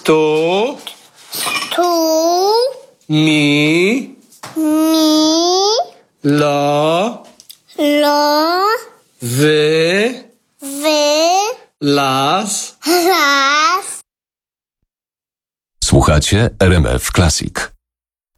Stu. Tu. Mi. Mi. Lo. Lo. Wy. Wy. Las. Las. Słuchacie RMF Classic.